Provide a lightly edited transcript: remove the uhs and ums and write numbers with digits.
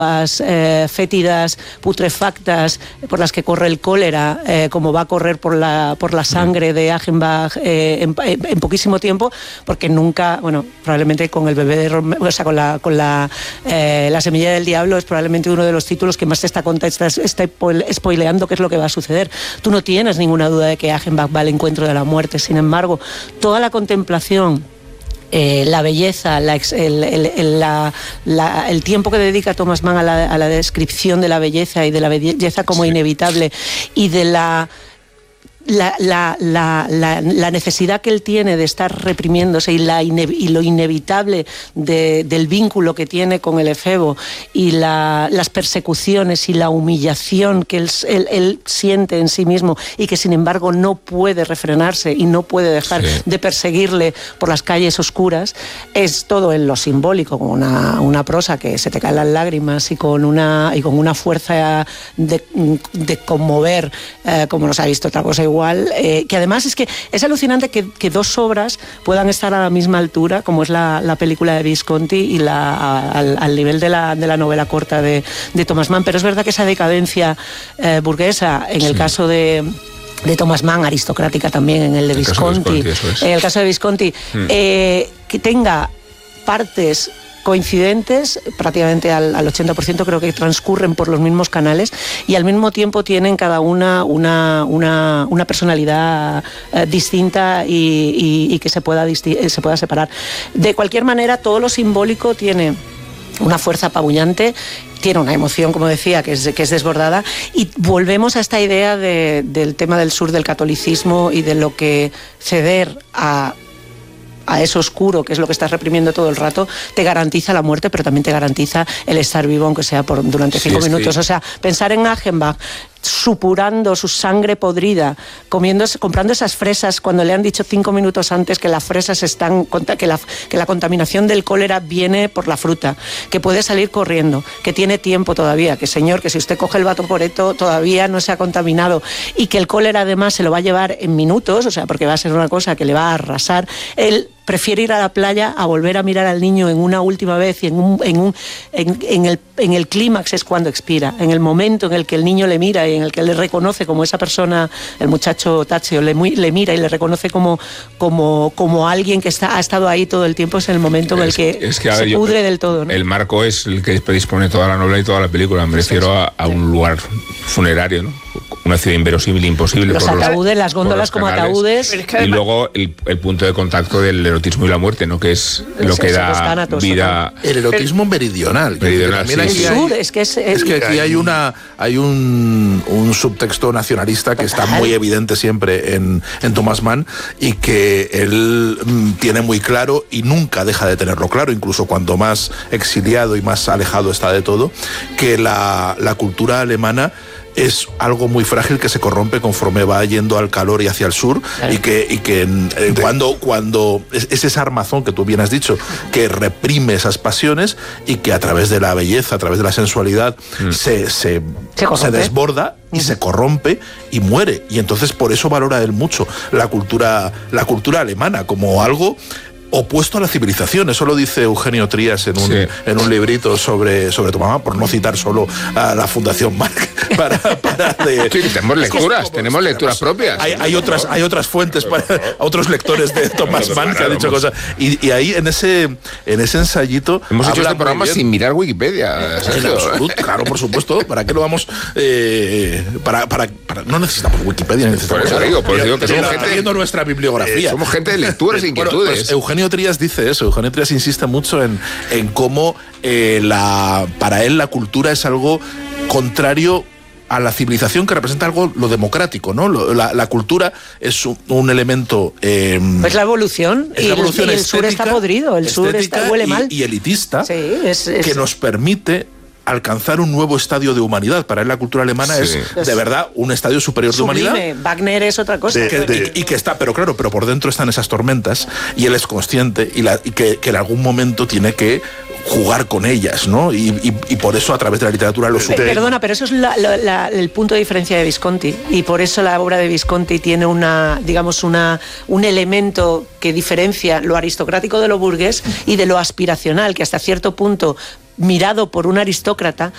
fétidas, putrefactas, por las que corre el cólera, como va a correr por la sangre de Achenbach en poquísimo tiempo, porque nunca, bueno, probablemente con el bebé de Romeo, o sea, con la semilla del diablo es probablemente uno de los títulos que más te está spoileando qué es lo que va a suceder. Tú no tienes ninguna duda de que Achenbach va al encuentro de la muerte. Sin embargo, toda la contemplación, la belleza, el tiempo que dedica Thomas Mann a la descripción de la belleza y de la belleza como inevitable, y de la necesidad que él tiene de estar reprimiéndose, y lo inevitable del vínculo que tiene con el efebo, y las persecuciones y la humillación que él siente en sí mismo, y que sin embargo no puede refrenarse y no puede dejar de perseguirle por las calles oscuras, es todo en lo simbólico, con una prosa que se te caen las lágrimas, y con una fuerza de conmover, como no se ha visto otra cosa igual, que además es que es alucinante que dos obras puedan estar a la misma altura, como es la película de Visconti y al nivel de la novela corta de Thomas Mann. Pero es verdad que esa decadencia burguesa, en el caso de Thomas Mann, aristocrática también en el de Visconti, en el caso de Visconti, que tenga partes coincidentes, prácticamente al 80%, creo que transcurren por los mismos canales, y al mismo tiempo tienen cada una personalidad distinta y que se pueda separar. De cualquier manera, todo lo simbólico tiene una fuerza apabullante, tiene una emoción, como decía, que es desbordada, y volvemos a esta idea del tema del sur del catolicismo y de lo que ceder a eso oscuro, que es lo que estás reprimiendo todo el rato, te garantiza la muerte, pero también te garantiza el estar vivo, aunque sea durante 5 minutos. O sea, pensar en Achenbach supurando su sangre podrida, comprando esas fresas cuando le han dicho 5 minutos antes que las fresas que la contaminación del cólera viene por la fruta, que puede salir corriendo, que tiene tiempo todavía, que señor, que si usted coge el Vatoporeto todavía no se ha contaminado, y que el cólera además se lo va a llevar en minutos, o sea, porque va a ser una cosa que le va a arrasar. Él prefiere ir a la playa a volver a mirar al niño en una última vez, y en el clímax es cuando expira, en el momento en el que el niño le mira y en el que le reconoce como esa persona, el muchacho Taccio le mira y le reconoce como alguien que ha estado ahí todo el tiempo, es el momento en el que se pudre del todo, ¿no? El marco es el que predispone toda la novela y toda la película. Me refiero a un lugar funerario, ¿no? Una ciudad inverosímil, imposible. Los ataúdes, las góndolas como ataúdes. Y luego el punto de contacto del erotismo y la muerte, ¿no? Que es lo que da vida. El erotismo meridional. Es que aquí hay un subtexto nacionalista que está muy evidente siempre en Thomas Mann, y que él tiene muy claro y nunca deja de tenerlo claro, incluso cuando más exiliado y más alejado está de todo, que la cultura alemana es algo muy frágil, que se corrompe conforme va yendo al calor y hacia el sur, y que cuando es esa armazón que tú bien has dicho, que reprime esas pasiones, y que a través de la belleza, a través de la sensualidad se desborda y se corrompe y muere. Y entonces por eso valora él mucho la cultura alemana como algo opuesto a la civilización. Eso lo dice Eugenio Trías en un librito sobre Thomas Mann, por no citar solo a la Fundación Marc. Tenemos lecturas propias. Hay otras fuentes, para otros lectores de Thomas Mann que han dicho cosas. Y ahí en ese ensayito hemos hecho este programa sin mirar Wikipedia. Claro, por supuesto. ¿Para qué lo vamos? Para no necesitamos Wikipedia. Por eso digo que somos gente viendo nuestra bibliografía. Somos gente de lecturas e inquietudes. Pues Eugenio Trías dice eso. Eugenio Trías insiste mucho en cómo para él la cultura es algo contrario a la civilización, que representa algo lo democrático, ¿no? La cultura es un elemento... pues la evolución, y el sur está podrido, el sur huele mal. Y elitista, que nos permite alcanzar un nuevo estadio de humanidad. Para él la cultura alemana es de verdad un estadio superior de humanidad. Wagner es otra cosa. Y que está, pero por dentro están esas tormentas, y él es consciente y que en algún momento tiene que jugar con ellas, ¿no? Y por eso a través de la literatura lo supera. Perdona, pero eso es el punto de diferencia de Visconti, y por eso la obra de Visconti tiene un elemento que diferencia lo aristocrático de lo burgués y de lo aspiracional, que hasta cierto punto, mirado por un aristócrata,